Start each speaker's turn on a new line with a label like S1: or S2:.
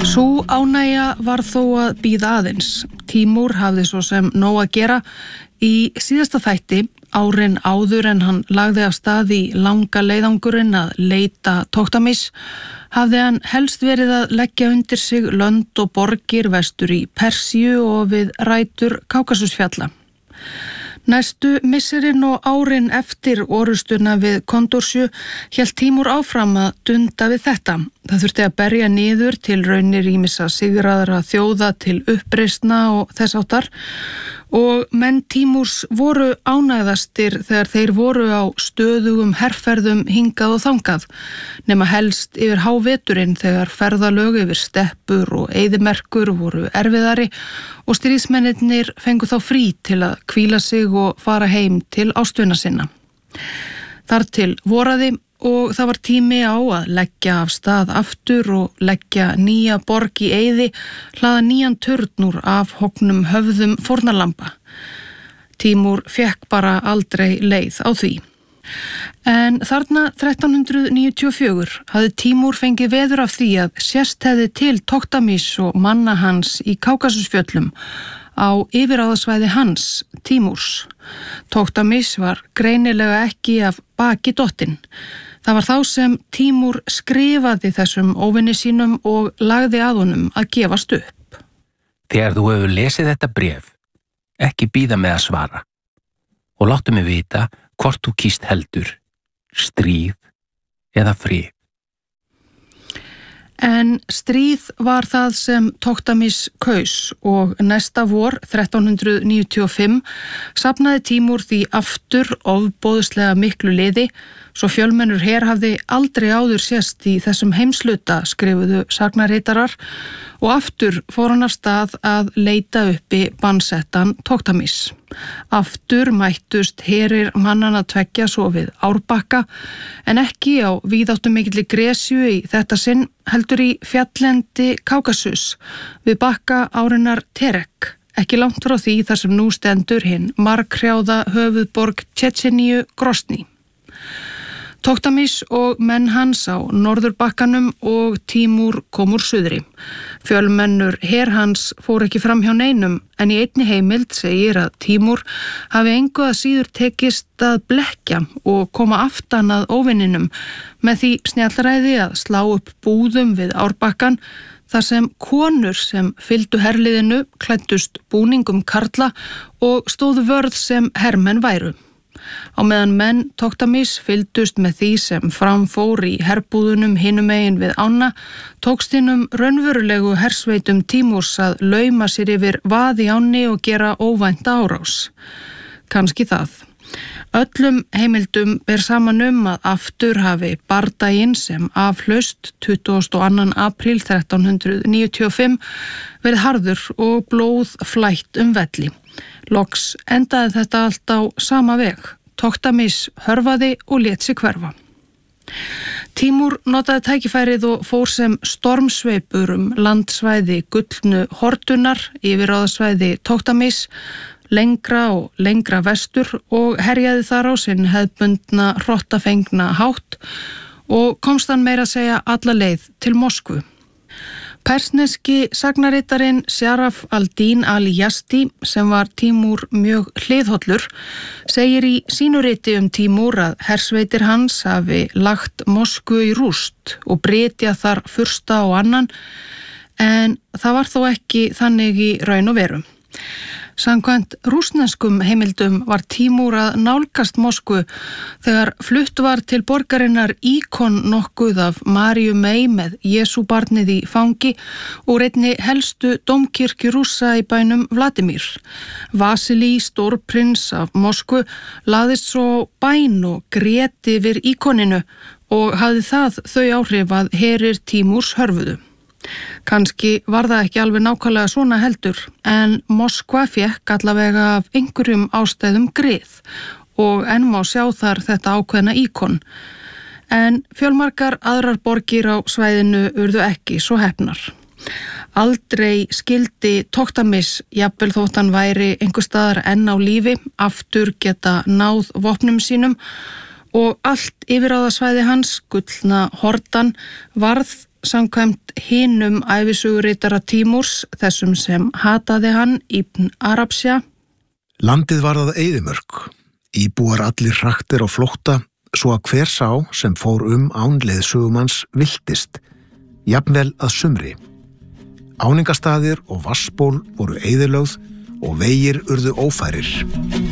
S1: Sú ánægja var þó að bíða aðeins. Tímúr hafði svo sem nóg að gera í síðasta þætti, árin áður en hann lagði af stað í langa leiðangurinn að leita Tóktamis, hafði hann helst verið að leggja undir sig lönd og borgir vestur í Persíu og við rætur Kákasusfjalla. Næstu misserin og árin eftir orustuna við Kondorsju hélt Tímúr áfram að dunda við þetta. Það þurfti að berja niður til raunir ýmissa sigraðra þjóða til uppreisna og þess áttar og menn Tímúrs voru ánægðastir þegar þeir voru á stöðugum herferðum hingað og þangað, nema helst yfir háveturinn þegar ferðalög yfir steppur og eyðimerkur voru erfiðari og stríðsmennirnir fengu þá frí til að hvíla sig og fara heim til ástvina sinna. Þar til voraði og það var tími á að leggja af stað aftur og leggja nýja borg í eyði, hlaða nýjan turn úr afhognum höfðum fórnarlamba. Tímúr fékk bara aldrei leið á því. En þarna 1394 hafði Tímúr fengið veður af því að sést hefði til Tóktamis og manna hans í Kákasusfjöllum á yfirráðasvæði hans, Tímúrs. Tóktamis var greinilega ekki af baki dottinn. Það var þá sem Tímúr skrifaði þessum óvinni sínum og lagði að honum að gefast upp.
S2: Þegar þú hefur lesið þetta bréf, ekki bíða með að svara og láttu mig vita hvort þú kýst heldur, stríð eða frið.
S1: En stríð var það sem Tóktamis kaus og næsta vor 1395 safnaði Tímúr því aftur ofboðslega miklu liði, svo fjölmennur her hafði aldrei áður sést í þessum heimsluta, skrifuðu sagnaritarar, og aftur fór hann af stað að leita uppi bannsettan Tóktamis. Aftur mættust herir mannana tveggja svo við Árbakka, en ekki á víðáttumikilli Gresju í þetta sinn, heldur í fjalllendi Kákasus við bakka árinnar Terek, ekki langt frá því þar sem nú stendur hinn marghrjáða höfuðborg Tjetjeníu Grosny. Tóktamis og menn hans á norðurbakkanum og Tímúr kom úr suðri. Fjölmennur her hans fór ekki fram hjá neinum, en í einni heimild segir að Tímúr hafi engu að síður tekist að blekkja og koma aftan að óvinninum með því snjallræði að slá upp búðum við Árbakkan, þar sem konur sem fylgdu herliðinu klæddust búningum karla og stóðu vörð sem hermenn væru. Á meðan menn Tóktamis fylgdust með því sem framfór í herbúðunum hinum megin við ána, tókst hinum raunverulegu hersveitum Tímúrs að lauma sér yfir vað í ánni og gera óvænta árás. Kannski það. Öllum heimildum ber saman að aftur hafi bardaginn sem afhlaust 22. apríl 1395 verið harður og blóð flætt velli. Loks endaði þetta allt á sama veg. Tóktamis hörfaði og lét sig hverfa. Tímúr notaði tækifærið og fór sem stormsveipur landsvæði gullnu hordunar, yfirráðasvæði Tóktamis, lengra og lengra vestur og herjaði þar á sinn hefðbundna hrottafengna hátt og komst hann meira að segja alla leið til Moskvu. Persneski sagnaritarinn Sharaf al-Din al-Yazdi, sem var Tímúr mjög hliðhollur, segir í sínu riti Tímúr að hersveitir hans hafi lagt Moskvu í rúst og brytja þar fursta og annan, en það var þó ekki þannig í raun og veru. Samkvæmt rússneskum heimildum var Tímúr að nálgast Moskvu þegar flutt var til borgarinnar íkon nokkuð af Maríu mey með Jesúbarnið í fangi og einni helstu dómkirkju Rússa í bænum Vladimir. Vasilí, stórprins af Moskvu, laðist svo bæn og grét yfir íkoninu og hafði það þau áhrif að herir Tímúrs hörfuðu. Kannski var það ekki alveg nákvæmlega svona heldur, en Moskva fékk allavega af einhverjum ástæðum grið og enn má sjá þar þetta ákveðna íkon. En fjölmargar aðrar borgir á svæðinu urðu ekki svo heppnar. Aldrei skildi Tóktamis, jafnvel þótt hann væri einhvers staðar enn á lífi, aftur geta náð vopnum sínum og allt yfirráðasvæði hans, gullna hordan, varð samkvæmt hinum ævisöguritara Tímúrs, þessum sem hataði hann, Ibn Arabsja.
S3: Landið var að eyðimörk. Íbúar allir hraktir á flótta, svo að hver sá sem fór án leiðsögumanns villtist, jafnvel að sumri. Áningastaðir og vatnsból voru eyðilögð og vegir urðu ófærir.